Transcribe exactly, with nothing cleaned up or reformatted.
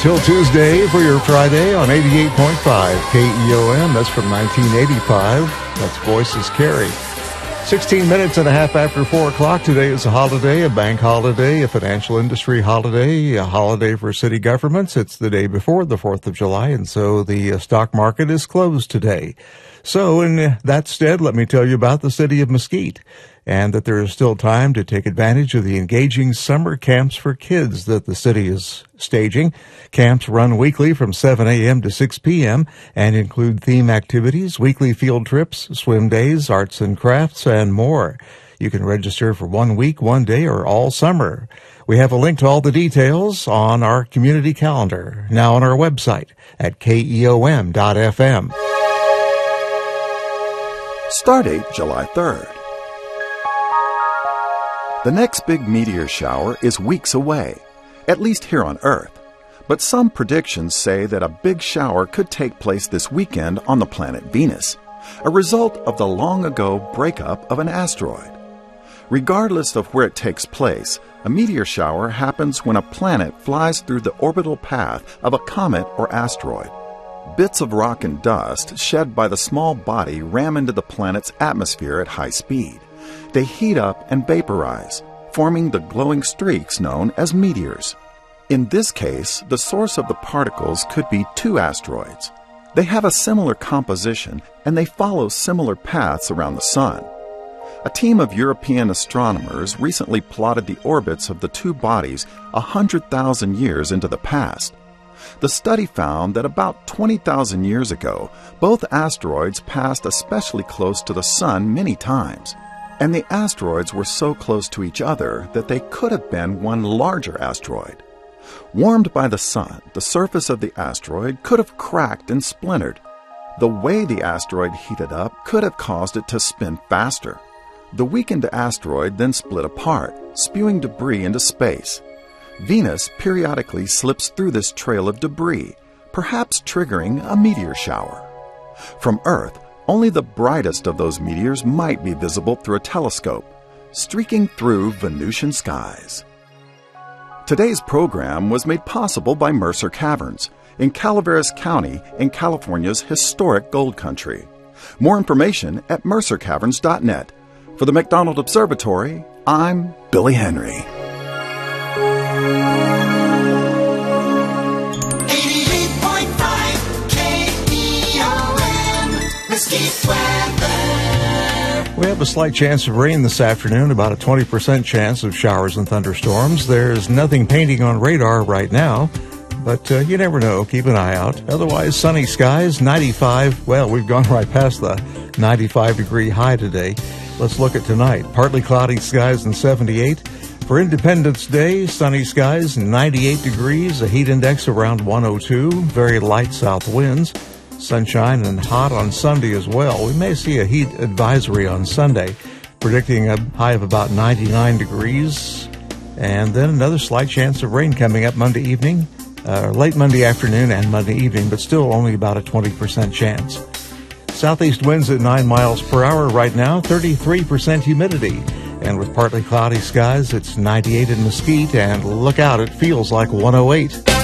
Till Tuesday for your Friday on eighty-eight point five K E O M. That's from nineteen eighty-five. That's Voices Carry. sixteen minutes and a half after four o'clock. Today is a holiday, a bank holiday, a financial industry holiday, a holiday for city governments. It's the day before the fourth of July, and so the stock market is closed today. So in that stead, let me tell you about the city of Mesquite, and that there is still time to take advantage of the engaging summer camps for kids that the city is staging. Camps run weekly from seven a.m. to six p.m. and include theme activities, weekly field trips, swim days, arts and crafts, and more. You can register for one week, one day, or all summer. We have a link to all the details on our community calendar, now on our website at K E O M dot F M. Stardate July third. The next big meteor shower is weeks away, at least here on Earth. But some predictions say that a big shower could take place this weekend on the planet Venus, a result of the long-ago breakup of an asteroid. Regardless of where it takes place, a meteor shower happens when a planet flies through the orbital path of a comet or asteroid. Bits of rock and dust shed by the small body ram into the planet's atmosphere at high speed. They heat up and vaporize, forming the glowing streaks known as meteors. In this case, the source of the particles could be two asteroids. They have a similar composition and they follow similar paths around the Sun. A team of European astronomers recently plotted the orbits of the two bodies one hundred thousand years into the past. The study found that about twenty thousand years ago, both asteroids passed especially close to the Sun many times. And the asteroids were so close to each other that they could have been one larger asteroid. Warmed by the Sun, the surface of the asteroid could have cracked and splintered. The way the asteroid heated up could have caused it to spin faster. The weakened asteroid then split apart, spewing debris into space. Venus periodically slips through this trail of debris, perhaps triggering a meteor shower. From Earth, only the brightest of those meteors might be visible through a telescope, streaking through Venusian skies. Today's program was made possible by Mercer Caverns in Calaveras County in California's historic gold country. More information at mercer caverns dot net. For the McDonald Observatory, I'm Billy Henry. eighty-eight point five K E O M, Mesquite weather. We have a slight chance of rain this afternoon, about a twenty percent chance of showers and thunderstorms. There's nothing painting on radar right now, but uh, you never know. Keep an eye out. Otherwise, sunny skies, ninety-five. Well, we've gone right past the ninety-five degree high today. Let's look at tonight. Partly cloudy skies and seventy-eight. For Independence Day, sunny skies, ninety-eight degrees, a heat index around one oh two, very light south winds. Sunshine and hot on Sunday as well. We may see a heat advisory on Sunday, predicting a high of about ninety-nine degrees. And then another slight chance of rain coming up Monday evening, uh, late Monday afternoon and Monday evening, but still only about a twenty percent chance. Southeast winds at nine miles per hour right now, thirty-three percent humidity. And with partly cloudy skies, it's ninety-eight in Mesquite, and look out, it feels like one oh eight.